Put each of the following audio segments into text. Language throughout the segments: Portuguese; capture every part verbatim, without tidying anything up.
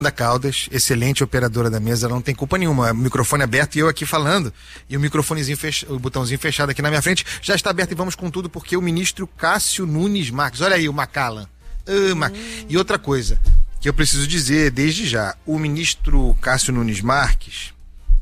Caldas, excelente operadora da mesa, ela não tem culpa nenhuma, o microfone aberto e eu aqui falando, e o microfonezinho, fech... o botãozinho fechado aqui na minha frente, já está aberto e vamos com tudo, porque o ministro Cássio Nunes Marques, olha aí o Macallan, uh, Mac... hum. E outra coisa, que eu preciso dizer desde já, o ministro Cássio Nunes Marques,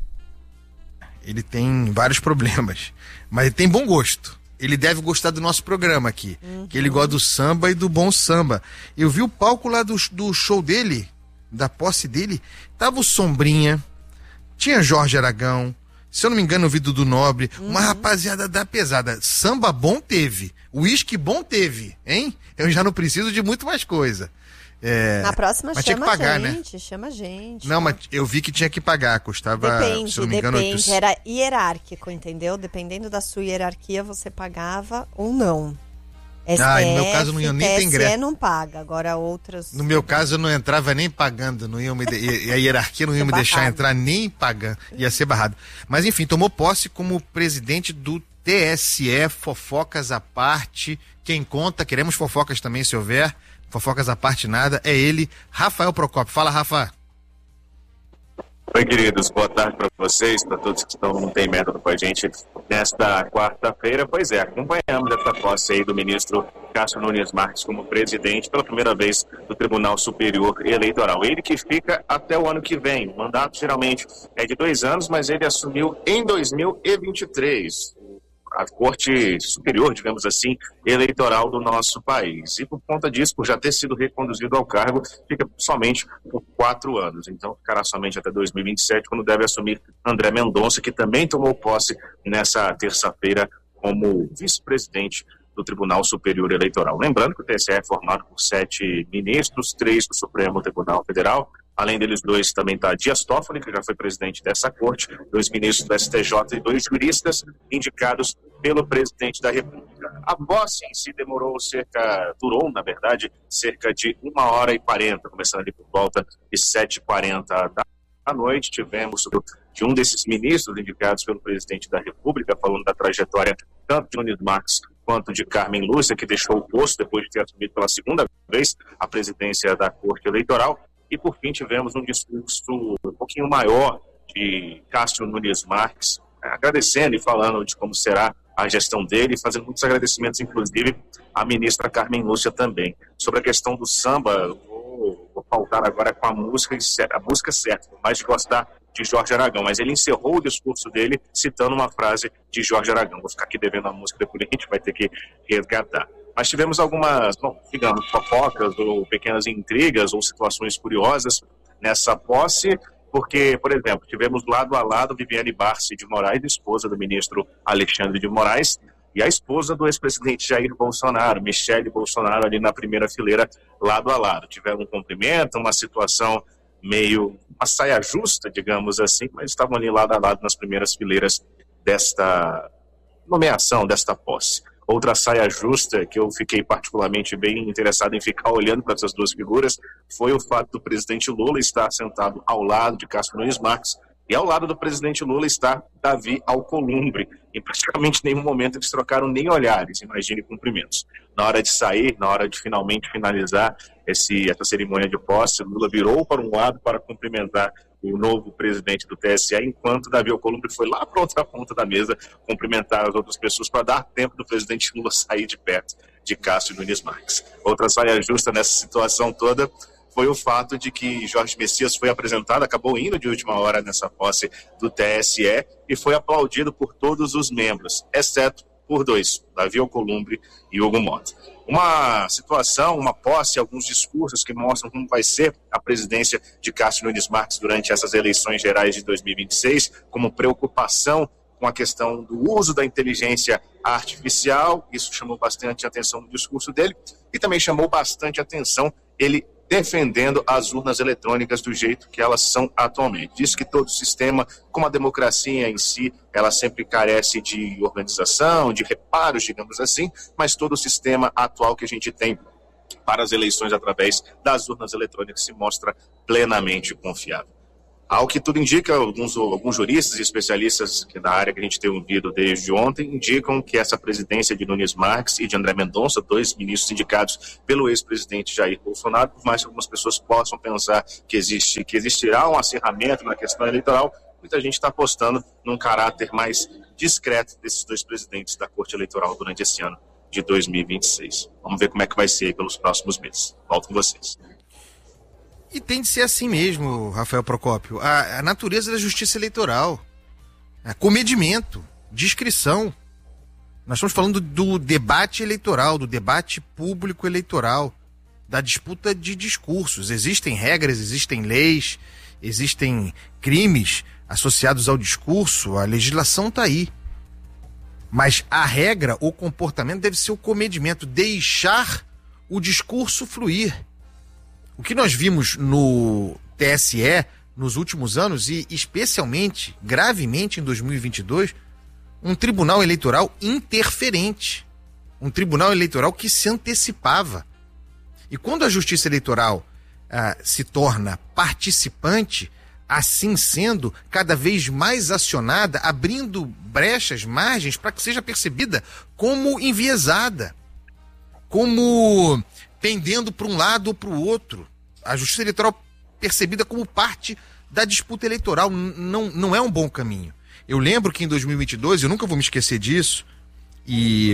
ele tem vários problemas, mas ele tem bom gosto. Ele deve gostar do nosso programa aqui, uhum. que ele gosta do samba e do bom samba. Eu vi o palco lá do, do show dele, da posse dele, tava o Sombrinha, tinha Jorge Aragão, se eu não me engano o Vido do Nobre, uhum. uma rapaziada da pesada. Samba bom teve, uísque bom teve, hein? Eu já não preciso de muito mais coisa. É, na próxima mas chama tinha que pagar, a gente, né? chama a gente. Não, mas eu vi que tinha que pagar, custava, depende, se eu não me engano... Depende, oitocentos... era hierárquico, entendeu? Dependendo da sua hierarquia, você pagava ou não. S T F, ah, no meu caso não ia nem ter ingresso. T S E não paga, agora outras... No meu caso eu não entrava nem pagando, não ia me de... e a hierarquia não ia me deixar entrar nem pagando, ia ser barrado. Mas enfim, tomou posse como presidente do T S E, fofocas à parte, quem conta, queremos fofocas também se houver, fofocas à parte nada, é ele, Rafael Procópio. Fala, Rafa. Oi, queridos, boa tarde para vocês, para todos que estão no Tem Método com a gente nesta quarta-feira. Pois é, acompanhamos essa posse aí do ministro Cássio Nunes Marques como presidente pela primeira vez do Tribunal Superior Eleitoral. Ele que fica até o ano que vem. O mandato geralmente é de dois anos, mas ele assumiu em dois mil e vinte e três. A Corte Superior, digamos assim, eleitoral do nosso país. E por conta disso, por já ter sido reconduzido ao cargo, fica somente por quatro anos. Então, ficará somente até dois mil e vinte e sete, quando deve assumir André Mendonça, que também tomou posse nessa terça-feira como vice-presidente do Tribunal Superior Eleitoral. Lembrando que o T S E é formado por sete ministros, três do Supremo Tribunal Federal. Além deles dois, também está Dias Toffoli, que já foi presidente dessa corte, dois ministros do S T J e dois juristas indicados pelo presidente da República. A posse em si demorou cerca, durou, na verdade, cerca de uma hora e quarenta, começando ali por volta de sete e quarenta da noite. Tivemos de um desses ministros indicados pelo presidente da República, falando da trajetória tanto de Nunes Marques quanto de Carmen Lúcia, que deixou o posto depois de ter assumido pela segunda vez a presidência da Corte Eleitoral. E, por fim, tivemos um discurso um pouquinho maior de Cássio Nunes Marques, agradecendo e falando de como será a gestão dele, fazendo muitos agradecimentos, inclusive, à ministra Carmen Lúcia também. Sobre a questão do samba, vou, vou pautar agora com a música, a música certa, por mais de gostar de Jorge Aragão, mas ele encerrou o discurso dele citando uma frase de Jorge Aragão. Vou ficar aqui devendo a música, depois a gente vai ter que resgatar. Mas tivemos algumas, bom, digamos, fofocas ou pequenas intrigas ou situações curiosas nessa posse, porque, por exemplo, tivemos lado a lado Viviane Barsi de Moraes, esposa do ministro Alexandre de Moraes, e a esposa do ex-presidente Jair Bolsonaro, Michele Bolsonaro, ali na primeira fileira, lado a lado. Tiveram um cumprimento, uma situação meio, uma saia justa, digamos assim, mas estavam ali lado a lado nas primeiras fileiras desta nomeação, desta posse. Outra saia justa, que eu fiquei particularmente bem interessado em ficar olhando para essas duas figuras, foi o fato do presidente Lula estar sentado ao lado de Cássio Nunes Marques, e ao lado do presidente Lula está Davi Alcolumbre. Em praticamente nenhum momento eles trocaram nem olhares, imagine cumprimentos. Na hora de sair, na hora de finalmente finalizar esse, essa cerimônia de posse, Lula virou para um lado para cumprimentar o novo presidente do T S E, enquanto Davi Alcolumbre foi lá para outra ponta da mesa cumprimentar as outras pessoas para dar tempo do presidente Lula sair de perto de Cássio Nunes Marques. Outra saia justa nessa situação toda foi o fato de que Jorge Messias foi apresentado, acabou indo de última hora nessa posse do T S E e foi aplaudido por todos os membros, exceto por dois, Davi Alcolumbre e Hugo Mota. Uma situação, uma posse, alguns discursos que mostram como vai ser a presidência de Cássio Nunes Marques durante essas eleições gerais de dois mil e vinte e seis, como preocupação com a questão do uso da inteligência artificial. Isso chamou bastante atenção no discurso dele, e também chamou bastante atenção ele defendendo as urnas eletrônicas do jeito que elas são atualmente. Diz que todo sistema, como a democracia em si, ela sempre carece de organização, de reparos, digamos assim, mas todo o sistema atual que a gente tem para as eleições através das urnas eletrônicas se mostra plenamente confiável. Ao que tudo indica, alguns, alguns juristas e especialistas que da área que a gente tem ouvido desde ontem indicam que essa presidência de Nunes Marques e de André Mendonça, dois ministros indicados pelo ex-presidente Jair Bolsonaro, por mais que algumas pessoas possam pensar que, existe, que existirá um acirramento na questão eleitoral, muita gente está apostando num caráter mais discreto desses dois presidentes da Corte Eleitoral durante esse ano de dois mil e vinte e seis. Vamos ver como é que vai ser aí pelos próximos meses. Volto com vocês. E tem de ser assim mesmo, Rafael Procópio. A, a natureza da justiça eleitoral, a comedimento, discrição. Nós estamos falando do debate eleitoral, do debate público eleitoral, da disputa de discursos. Existem regras, existem leis, existem crimes associados ao discurso, a legislação está aí. Mas a regra, o comportamento deve ser o comedimento, deixar o discurso fluir. O que nós vimos no T S E nos últimos anos, e especialmente, gravemente em dois mil e vinte e dois, um tribunal eleitoral interferente. Um tribunal eleitoral que se antecipava. E quando a justiça eleitoral ah, se torna participante, assim sendo, cada vez mais acionada, abrindo brechas, margens, para que seja percebida como enviesada, como pendendo para um lado ou para o outro. A justiça eleitoral percebida como parte da disputa eleitoral não, não é um bom caminho. Eu lembro que em dois mil e vinte e dois, eu nunca vou me esquecer disso, e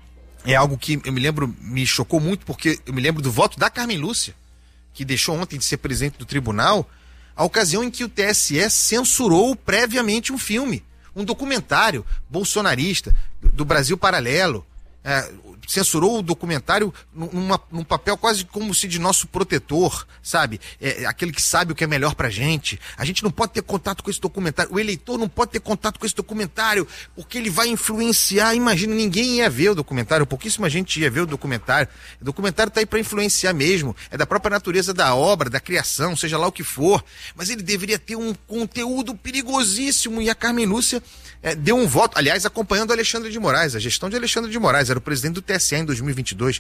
é algo que eu me lembro, me chocou muito, porque eu me lembro do voto da Carmen Lúcia, que deixou ontem de ser presidente do tribunal, a ocasião em que o T S E censurou previamente um filme, um documentário bolsonarista do Brasil Paralelo. É, censurou o documentário numa, num papel quase como se de nosso protetor, sabe? É, aquele que sabe o que é melhor pra gente. A gente não pode ter contato com esse documentário. O eleitor não pode ter contato com esse documentário porque ele vai influenciar. Imagina, ninguém ia ver o documentário, pouquíssima gente ia ver o documentário. O documentário tá aí pra influenciar mesmo. É da própria natureza da obra, da criação, seja lá o que for. Mas ele deveria ter um conteúdo perigosíssimo, e a Carmen Lúcia é, deu um voto, aliás, acompanhando Alexandre de Moraes, a gestão de Alexandre de Moraes, era o presidente do T S E em dois mil e vinte e dois,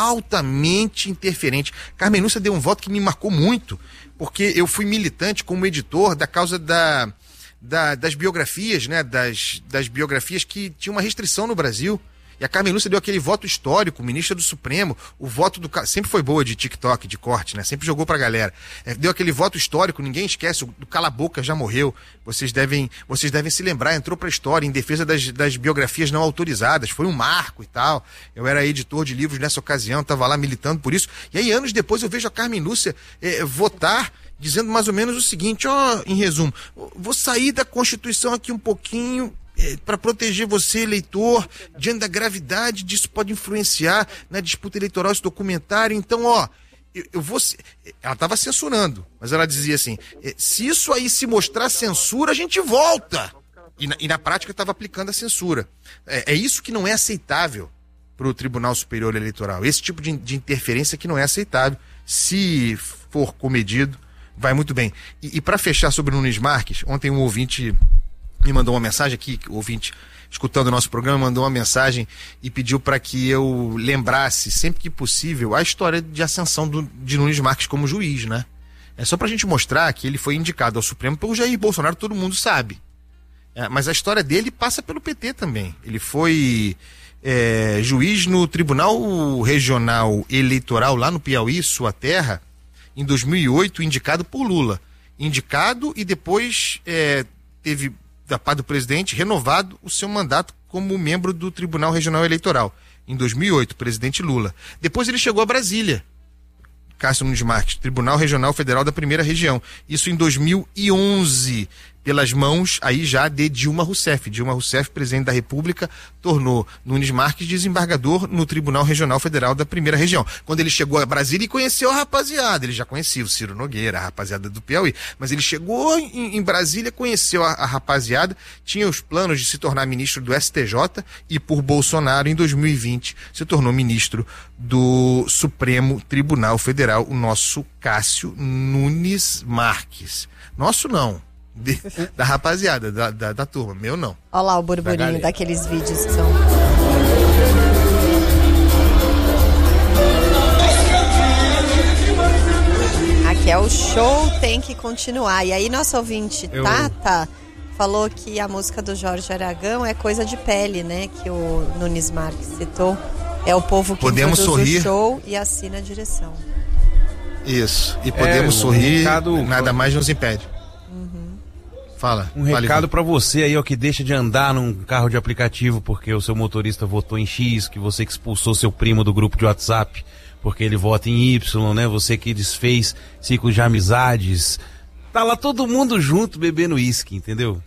altamente interferente. Carmen Lúcia deu um voto que me marcou muito, porque eu fui militante como editor da causa da, da, das biografias, né, das, das biografias que tinham uma restrição no Brasil. E a Carmen Lúcia deu aquele voto histórico, ministra do Supremo, o voto do... Sempre foi boa de TikTok, de corte, né? Sempre jogou pra galera. É, deu aquele voto histórico, ninguém esquece, o do Cala Boca já morreu. Vocês devem, vocês devem se lembrar, entrou pra história em defesa das, das biografias não autorizadas. Foi um marco e tal. Eu era editor de livros nessa ocasião, tava lá militando por isso. E aí, anos depois, eu vejo a Carmen Lúcia é, votar, dizendo mais ou menos o seguinte, ó, em resumo, vou sair da Constituição aqui um pouquinho... para proteger você, eleitor, diante da gravidade disso pode influenciar na disputa eleitoral esse documentário. Então, ó, eu, eu vou... Ela estava censurando, mas ela dizia assim, se isso aí se mostrar censura, a gente volta. E na, e na prática estava aplicando a censura. É, é isso que não é aceitável para o Tribunal Superior Eleitoral. Esse tipo de, de interferência que não é aceitável. Se for comedido, vai muito bem. E, e para fechar sobre o Nunes Marques, ontem um ouvinte... me mandou uma mensagem aqui, o ouvinte escutando o nosso programa, mandou uma mensagem e pediu para que eu lembrasse, sempre que possível, a história de ascensão do, de Nunes Marques como juiz, né? É só pra gente mostrar que ele foi indicado ao Supremo pelo Jair Bolsonaro, todo mundo sabe. É, mas a história dele passa pelo P T também. Ele foi é, juiz no Tribunal Regional Eleitoral lá no Piauí, sua terra, em dois mil e oito, indicado por Lula. Indicado e depois é, teve... da parte do presidente, renovado o seu mandato como membro do Tribunal Regional Eleitoral. Em dois mil e oito, presidente Lula. Depois ele chegou a Brasília, Cássio Nunes Marques, Tribunal Regional Federal da Primeira Região. Isso em dois mil e onze, pelas mãos aí já de Dilma Rousseff. Dilma Rousseff, presidente da República, tornou Nunes Marques desembargador no Tribunal Regional Federal da Primeira Região. Quando ele chegou a Brasília e conheceu a rapaziada, ele já conhecia o Ciro Nogueira, a rapaziada do Piauí, mas ele chegou em, em Brasília, conheceu a, a rapaziada, tinha os planos de se tornar ministro do S T J e por Bolsonaro, em dois mil e vinte, se tornou ministro do Supremo Tribunal Federal, o nosso Cássio Nunes Marques. Nosso não. De, da rapaziada, da, da, da turma, meu não. Olha lá o burburinho da daqueles vídeos que são... Aqui que é o show tem que continuar. E aí nosso ouvinte, Eu... Tata, falou que a música do Jorge Aragão é coisa de pele, né? Que o Nunes Marques citou. É o povo que podemos produz sorrir. o show e assina a direção. Isso, e podemos é, sorrir, um recado... nada mais nos impede. Uhum. Fala. Um recado para você aí, ó, que deixa de andar num carro de aplicativo porque o seu motorista votou em X, que você que expulsou seu primo do grupo de WhatsApp porque ele vota em Y, né? Você que desfez ciclos de amizades. Tá lá todo mundo junto bebendo uísque, entendeu?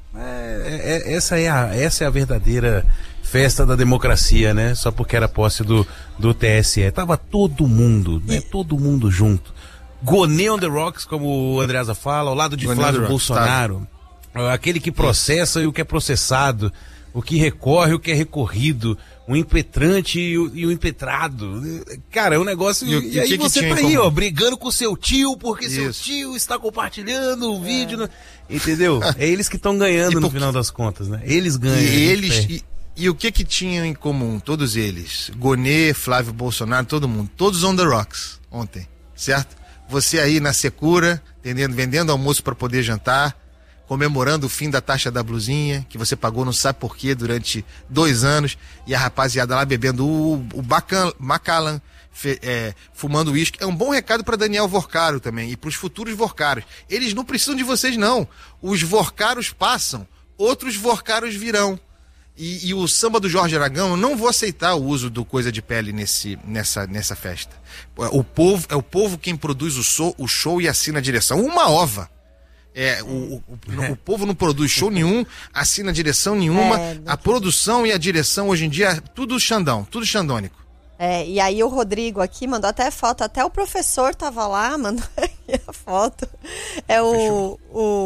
É, é, essa, é a, essa é a verdadeira festa da democracia, né? Só porque era posse do, do T S E. Tava todo mundo, né? Todo mundo junto. Gonê on the rocks, como o Andreasa fala, ao lado de Gonê Flávio Bolsonaro. Tá. Aquele que processa e o que é processado. O que recorre, o que é recorrido. O impetrante e o, e o impetrado. Cara, é um negócio... E, e, e aí que você que tá aí, como... ó, brigando com seu tio, porque Isso. seu tio está compartilhando o vídeo. É. No... Entendeu? É eles que estão ganhando no final das contas, né? Eles ganham. E eles... E, e o que que tinham em comum, todos eles? Gonê, Flávio Bolsonaro, todo mundo. Todos on the rocks ontem, certo? Você aí na secura, vendendo, vendendo almoço para poder jantar, comemorando o fim da taxa da blusinha, que você pagou não sabe por quê durante dois anos, e a rapaziada lá bebendo o, o Bacan, Macallan, fe, é, fumando uísque. É um bom recado para Daniel Vorcaro também, e para os futuros Vorcaros. Eles não precisam de vocês, não. Os Vorcaros passam, outros Vorcaros virão. E, e o samba do Jorge Aragão, eu não vou aceitar o uso do coisa de pele nesse, nessa, nessa festa. O povo, é o povo quem produz o show, o show e assina a direção. Uma ova. É, o, o, o, o povo não produz show nenhum, assina direção nenhuma. É, a produção e a direção hoje em dia, tudo Xandão, tudo xandônico. É, e aí o Rodrigo aqui mandou até foto, até o professor tava lá, mandou a foto. É o,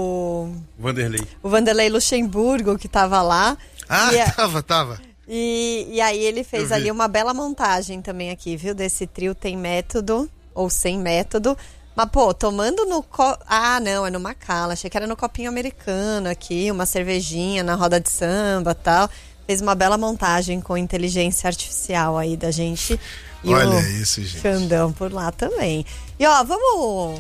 o Vanderlei. O Vanderlei Luxemburgo que tava lá. Ah, e, tava, tava. E, e aí ele fez ali uma bela montagem também aqui, viu? Desse trio tem método, ou sem método. Mas, pô, tomando no... Co... Ah, não, é no Macallan. Achei que era no copinho americano aqui, uma cervejinha na roda de samba e tal. Fez uma bela montagem com inteligência artificial aí da gente. E olha isso, gente. Xandão por lá também. E, ó, vamos...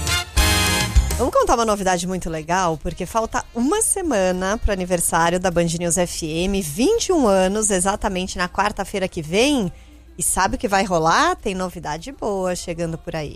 Vamos contar uma novidade muito legal, porque falta uma semana para o aniversário da Band News F M, vinte e um anos, exatamente na quarta-feira que vem. E sabe o que vai rolar? Tem novidade boa chegando por aí.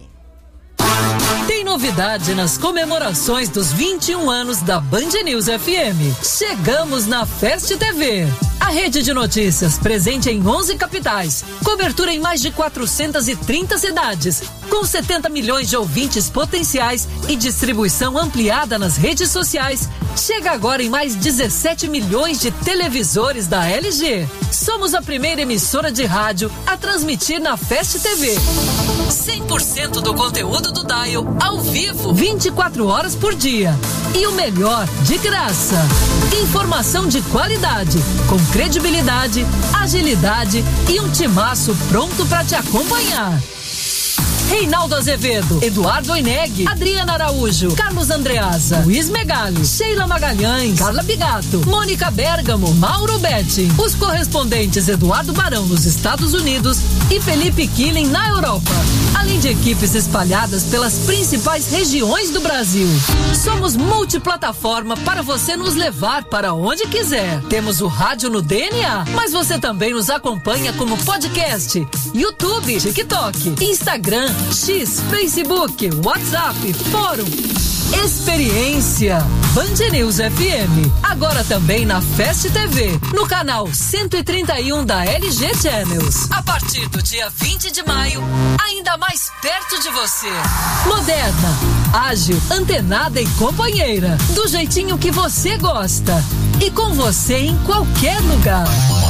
Tem novidade nas comemorações dos vinte e um anos da Band News F M. Chegamos na Fest T V. A rede de notícias presente em onze capitais. Cobertura em mais de quatrocentas e trinta cidades. Com setenta milhões de ouvintes potenciais e distribuição ampliada nas redes sociais. Chega agora em mais dezessete milhões de televisores da L G. Somos a primeira emissora de rádio a transmitir na Fest T V. cem por cento do conteúdo do Dial ao vivo, vinte e quatro horas por dia. E o melhor, de graça. Informação de qualidade, com credibilidade, agilidade e um timaço pronto para te acompanhar. Reinaldo Azevedo, Eduardo Oineg, Adriana Araújo, Carlos Andreasa, Luiz Megali, Sheila Magalhães, Carla Bigato, Mônica Bergamo, Mauro Betti, os correspondentes Eduardo Barão nos Estados Unidos e Felipe Killing na Europa, além de equipes espalhadas pelas principais regiões do Brasil. Somos multiplataforma para você nos levar para onde quiser. Temos o rádio no D N A, mas você também nos acompanha como podcast, YouTube, TikTok, Instagram, X, Facebook, WhatsApp, Fórum. Experiência Band News F M. Agora também na Fest T V, no canal cento e trinta e um da L G Channels. A partir do dia vinte de maio, ainda mais perto de você. Moderna, ágil, antenada e companheira. Do jeitinho que você gosta. E com você em qualquer lugar.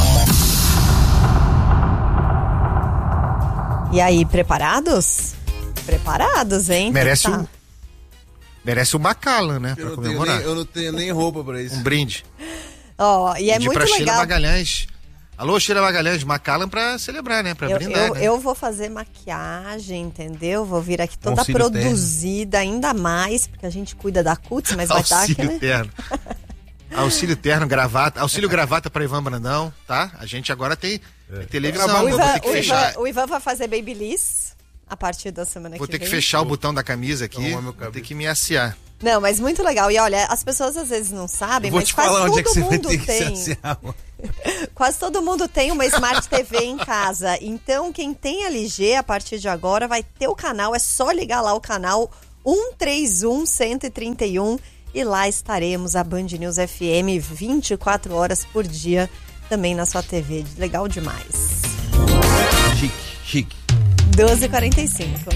E aí, preparados? Preparados, hein? Merece tá. o merece o Macallan, né? Eu, pra comemorar. Nem, eu não tenho nem roupa pra isso. Um brinde. Ó, oh, e é Pedir muito pra legal. Sheila Magalhães. Alô, Sheila Magalhães, Macallan pra celebrar, né? Pra eu, brindar, eu, né? eu vou fazer maquiagem, entendeu? Vou vir aqui toda Auxílio produzida, terno. Ainda mais, porque a gente cuida da cutis, mas vai estar aqui, né? Terno. Auxílio terno, gravata. Auxílio gravata pra Ivan Brandão, tá? A gente agora tem é. televisão. O Ivan, ter que o, fechar. Ivan, o Ivan vai fazer Babyliss. a partir da semana Vou que ter vem. que fechar o botão da camisa aqui, Arrumar meu vou cabelo. ter que me aciar. Não, mas muito legal. E olha, as pessoas às vezes não sabem, Vou mas te quase falar todo onde é que você vai mundo ter que se tem. aciar. Quase todo mundo tem uma Smart T V em casa. Então, quem tem L G, a partir de agora, vai ter o canal. É só ligar lá o canal um três um, um três um e lá estaremos, a Band News F M, vinte e quatro horas por dia, também na sua T V. Legal demais. Chique, chique. doze e quarenta e cinco.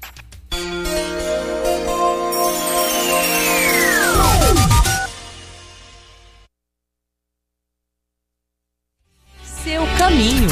Seu caminho.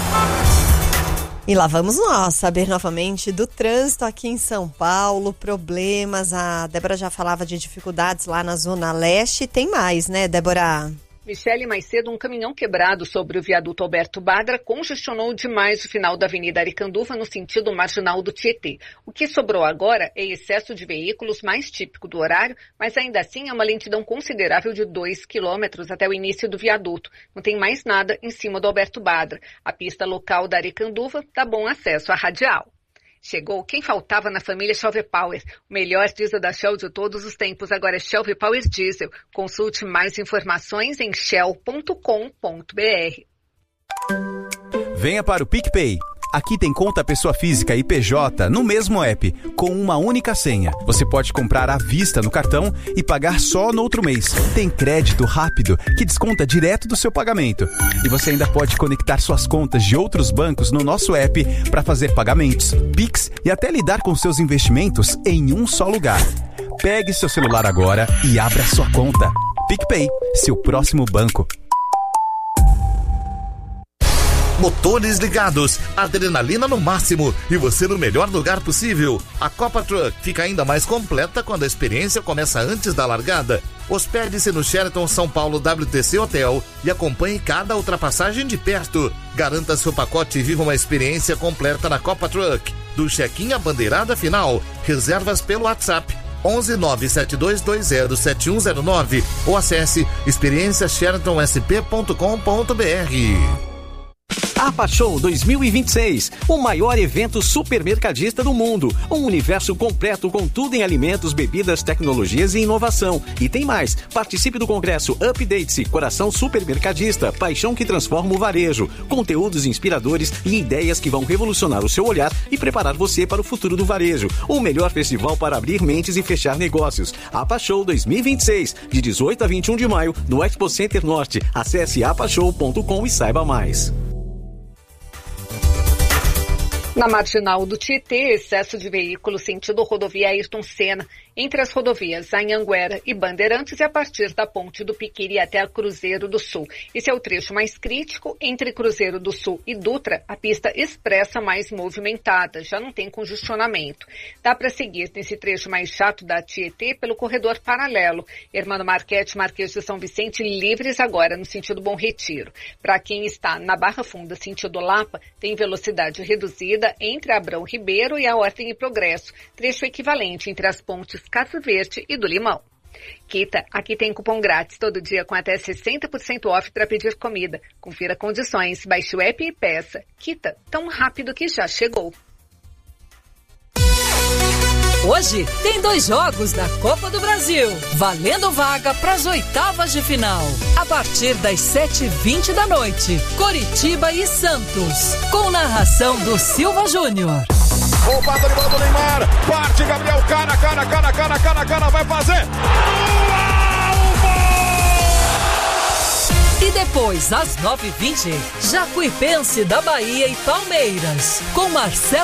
E lá vamos nós saber novamente do trânsito aqui em São Paulo, problemas. A Débora já falava de dificuldades lá na Zona Leste. Tem mais, né, Débora? Michele, mais cedo, um caminhão quebrado sobre o viaduto Alberto Badra congestionou demais o final da Avenida Aricanduva no sentido marginal do Tietê. O que sobrou agora é excesso de veículos, mais típico do horário, mas ainda assim é uma lentidão considerável de dois quilômetros até o início do viaduto. Não tem mais nada em cima do Alberto Badra. A pista local da Aricanduva dá bom acesso à radial. Chegou quem faltava na família Shell V-Power. O melhor diesel da Shell de todos os tempos agora é Shell V-Power Diesel. Consulte mais informações em shell ponto com ponto b r. Venha para o PicPay. Aqui tem conta pessoa física e P J no mesmo app, com uma única senha. Você pode comprar à vista no cartão e pagar só no outro mês. Tem crédito rápido que desconta direto do seu pagamento. E você ainda pode conectar suas contas de outros bancos no nosso app para fazer pagamentos, Pix e até lidar com seus investimentos em um só lugar. Pegue seu celular agora e abra sua conta. PicPay, seu próximo banco. Motores ligados, adrenalina no máximo e você no melhor lugar possível. A Copa Truck fica ainda mais completa quando a experiência começa antes da largada. Hospede-se no Sheraton São Paulo W T C Hotel e acompanhe cada ultrapassagem de perto. Garanta seu pacote e viva uma experiência completa na Copa Truck. Do check-in à bandeirada final, reservas pelo WhatsApp onze nove sete dois dois zero sete um zero nove ou acesse experiência sheraton s p ponto com ponto b r. APA Show dois mil e vinte e seis, o maior evento supermercadista do mundo. Um universo completo com tudo em alimentos, bebidas, tecnologias e inovação. E tem mais, participe do congresso Update-se, Coração Supermercadista, paixão que transforma o varejo. Conteúdos inspiradores e ideias que vão revolucionar o seu olhar e preparar você para o futuro do varejo. O melhor festival para abrir mentes e fechar negócios. APA Show dois mil e vinte e seis, de dezoito a vinte e um de maio, no Expo Center Norte. Acesse apa show ponto com e saiba mais. Na marginal do Tietê, excesso de veículos sentido rodovia Ayrton Senna, entre as rodovias Anhanguera e Bandeirantes e a partir da ponte do Piquiri até a Cruzeiro do Sul. Esse é o trecho mais crítico. Entre Cruzeiro do Sul e Dutra, a pista expressa mais movimentada, já não tem congestionamento. Dá para seguir nesse trecho mais chato da Tietê pelo corredor paralelo. Hermano Marquete, Marquês de São Vicente, livres agora no sentido Bom Retiro. Para quem está na Barra Funda, sentido Lapa, tem velocidade reduzida entre Abrão Ribeiro e a Ordem e Progresso, trecho equivalente entre as pontes Casa Verde e do Limão. Quita, aqui tem cupom grátis todo dia com até sessenta por cento off para pedir comida. Confira condições, baixe o app e peça. Quita, tão rápido que já chegou. Hoje tem dois jogos da Copa do Brasil, valendo vaga para as oitavas de final. A partir das sete e vinte da noite, Coritiba e Santos, com narração do Silva Júnior. Roubada de bola do Neymar, parte Gabriel, cara, cara, cara, cara, cara, cara, vai fazer. E depois, às nove e vinte, Jacuipense da Bahia e Palmeiras, com Marcelo